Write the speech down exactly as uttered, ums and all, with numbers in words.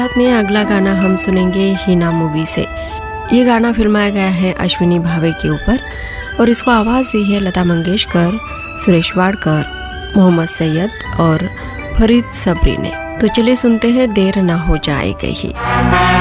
साथ में अगला गाना हम सुनेंगे हिना मूवी से। ये गाना फिल्माया गया है अश्विनी भावे के ऊपर और इसको आवाज़ दी है लता मंगेशकर, सुरेश वाडकर, मोहम्मद सैयद और फरीद सबरी ने। तो चलिए सुनते हैं देर ना हो जाए कहीं।